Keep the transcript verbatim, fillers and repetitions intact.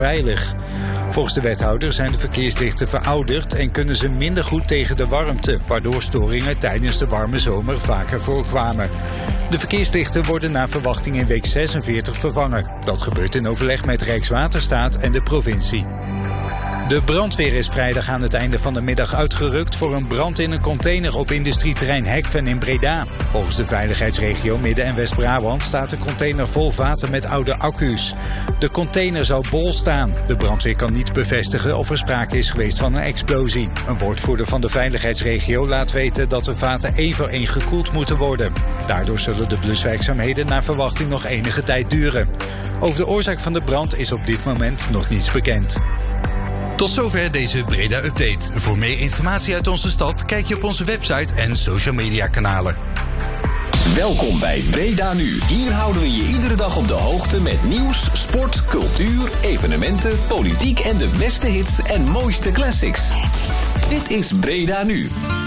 veilig. Volgens de wethouder zijn de verkeerslichten verouderd en kunnen ze minder goed tegen de warmte, waardoor storingen tijdens de warme zomer vaker voorkwamen. De verkeerslichten worden naar verwachting in week zesenveertig vervangen. Dat gebeurt in overleg met Rijkswaterstaat en de provincie. De brandweer is vrijdag aan het einde van de middag uitgerukt voor een brand in een container op industrieterrein Hekven in Breda. Volgens de veiligheidsregio Midden- en West-Brabant staat de container vol vaten met oude accu's. De container zou bol staan. De brandweer kan niet bevestigen of er sprake is geweest van een explosie. Een woordvoerder van de veiligheidsregio laat weten dat de vaten één voor één gekoeld moeten worden. Daardoor zullen de bluswerkzaamheden naar verwachting nog enige tijd duren. Over de oorzaak van de brand is op dit moment nog niets bekend. Tot zover deze Breda-update. Voor meer informatie uit onze stad kijk je op onze website en social media kanalen. Welkom bij Breda Nu. Hier houden we je iedere dag op de hoogte met nieuws, sport, cultuur, evenementen, politiek en de beste hits en mooiste classics. Dit is Breda Nu.